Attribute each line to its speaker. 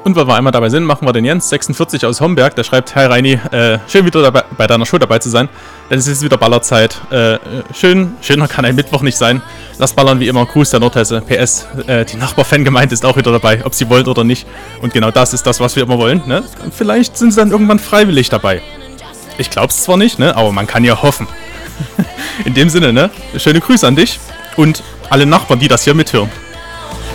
Speaker 1: Und weil wir einmal dabei sind, machen wir den Jens 46 aus Homberg. Der schreibt: Hi Reini, schön wieder dabei, bei deiner Show dabei zu sein. Denn es ist wieder Ballerzeit. Schöner kann ein Mittwoch nicht sein. Lass ballern wie immer. Gruß der Nordhesse. PS, die Nachbar-Fangemeinde ist auch wieder dabei, ob sie wollen oder nicht. Und genau das ist das, was wir immer wollen. Ne? Vielleicht sind sie dann irgendwann freiwillig dabei. Ich glaub's zwar nicht, ne? Aber man kann ja hoffen. In dem Sinne, ne? Schöne Grüße an dich und alle Nachbarn, die das hier mithören.